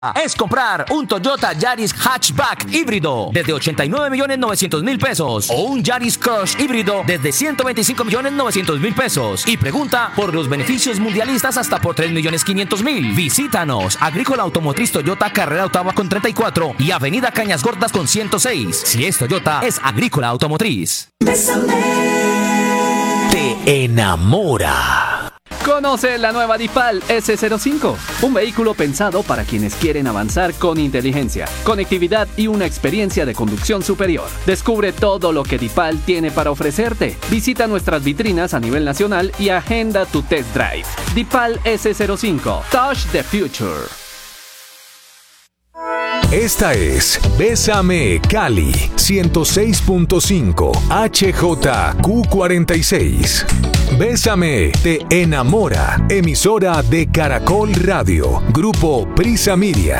Es comprar un Toyota Yaris Hatchback híbrido desde 89.900.000 pesos o un Yaris Cross híbrido desde 125.900.000 pesos y pregunta por los beneficios mundialistas hasta por 3.500.000. Visítanos, Agrícola Automotriz Toyota, Carrera Octava con 34 y Avenida Cañas Gordas con 106. Si es Toyota, es Agrícola Automotriz. Te enamora. Conoce la nueva DIPAL S05, un vehículo pensado para quienes quieren avanzar con inteligencia, conectividad y una experiencia de conducción superior. Descubre todo lo que DIPAL tiene para ofrecerte. Visita nuestras vitrinas a nivel nacional y agenda tu test drive. DIPAL S05, Touch the Future. Esta es Bésame Cali 106.5 HJQ46. Bésame te enamora. Emisora de Caracol Radio. Grupo Prisa Media.